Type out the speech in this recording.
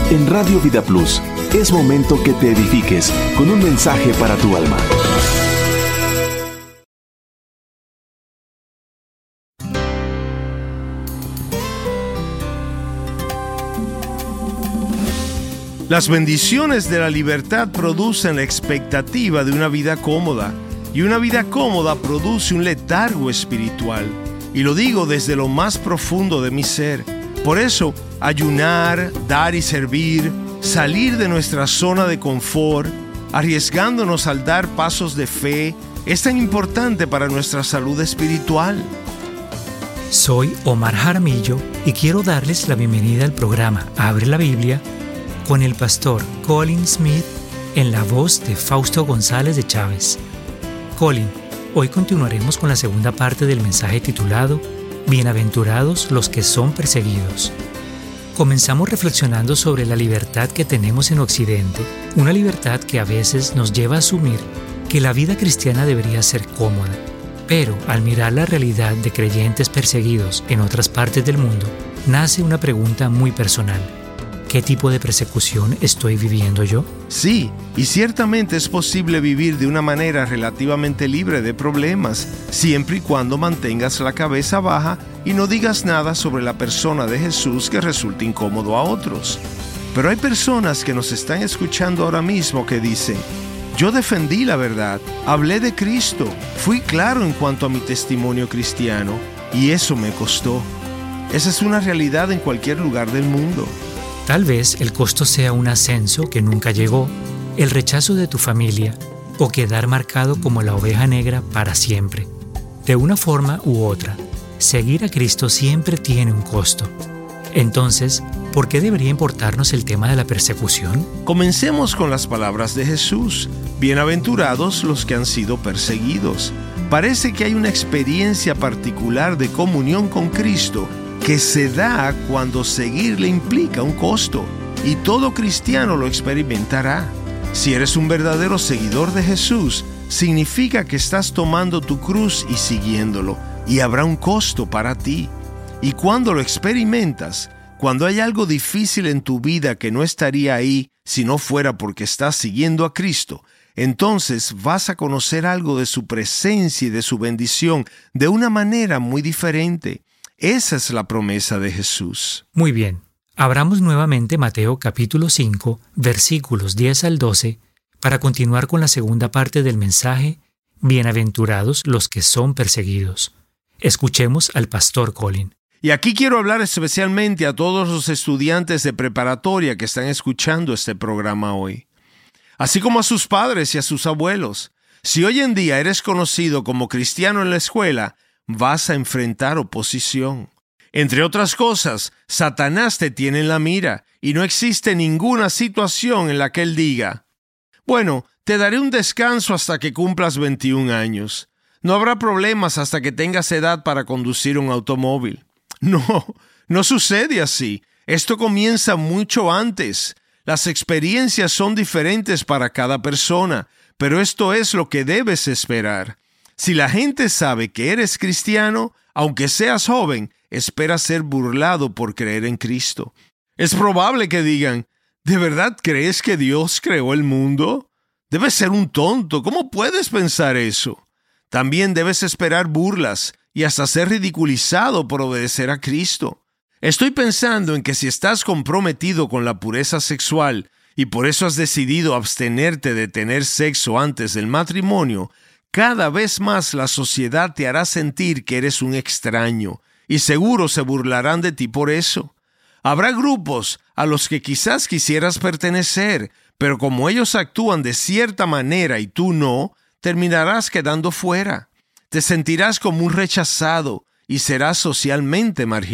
En Radio Vida Plus, es momento que te edifiques con un mensaje para tu alma. Las bendiciones de la libertad producen la expectativa de una vida cómoda, y una vida cómoda produce un letargo espiritual. Y lo digo desde lo más profundo de mi ser. Por eso, ayunar, dar y servir, salir de nuestra zona de confort, arriesgándonos al dar pasos de fe, es tan importante para nuestra salud espiritual. Soy Omar Jaramillo y quiero darles la bienvenida al programa Abre la Biblia con el pastor Colin Smith en la voz de Fausto González de Chávez. Colin, hoy continuaremos con la segunda parte del mensaje titulado Bienaventurados los que son perseguidos. Comenzamos reflexionando sobre la libertad que tenemos en Occidente, una libertad que a veces nos lleva a asumir que la vida cristiana debería ser cómoda. Pero al mirar la realidad de creyentes perseguidos en otras partes del mundo, nace una pregunta muy personal. ¿Qué tipo de persecución estoy viviendo yo? Sí, y ciertamente es posible vivir de una manera relativamente libre de problemas, siempre y cuando mantengas la cabeza baja y no digas nada sobre la persona de Jesús que resulte incómodo a otros. Pero hay personas que nos están escuchando ahora mismo que dicen: yo defendí la verdad, hablé de Cristo, fui claro en cuanto a mi testimonio cristiano, y eso me costó. Esa es una realidad en cualquier lugar del mundo. Tal vez el costo sea un ascenso que nunca llegó, el rechazo de tu familia o quedar marcado como la oveja negra para siempre. De una forma u otra, seguir a Cristo siempre tiene un costo. Entonces, ¿por qué debería importarnos el tema de la persecución? Comencemos con las palabras de Jesús. Bienaventurados los que han sido perseguidos. Parece que hay una experiencia particular de comunión con Cristo que se da cuando seguirle implica un costo, y todo cristiano lo experimentará. Si eres un verdadero seguidor de Jesús, significa que estás tomando tu cruz y siguiéndolo, y habrá un costo para ti. Y cuando lo experimentas, cuando hay algo difícil en tu vida que no estaría ahí si no fuera porque estás siguiendo a Cristo, entonces vas a conocer algo de su presencia y de su bendición de una manera muy diferente. Esa es la promesa de Jesús. Muy bien. Abramos nuevamente Mateo capítulo 5, versículos 10 al 12, para continuar con la segunda parte del mensaje, Bienaventurados los que son perseguidos. Escuchemos al pastor Colin. Y aquí quiero hablar especialmente a todos los estudiantes de preparatoria que están escuchando este programa hoy, así como a sus padres y a sus abuelos. Si hoy en día eres conocido como cristiano en la escuela, vas a enfrentar oposición. Entre otras cosas, Satanás te tiene en la mira y no existe ninguna situación en la que él diga: bueno, te daré un descanso hasta que cumplas 21 años. No habrá problemas hasta que tengas edad para conducir un automóvil. No sucede así. Esto comienza mucho antes. Las experiencias son diferentes para cada persona, pero esto es lo que debes esperar. Si la gente sabe que eres cristiano, aunque seas joven, espera ser burlado por creer en Cristo. Es probable que digan: ¿de verdad crees que Dios creó el mundo? Debes ser un tonto. ¿Cómo puedes pensar eso? También debes esperar burlas y hasta ser ridiculizado por obedecer a Cristo. Estoy pensando en que si estás comprometido con la pureza sexual y por eso has decidido abstenerte de tener sexo antes del matrimonio, cada vez más la sociedad te hará sentir que eres un extraño y seguro se burlarán de ti por eso. Habrá grupos a los que quizás quisieras pertenecer, pero como ellos actúan de cierta manera y tú no, terminarás quedando fuera. Te sentirás como un rechazado y serás socialmente marginado.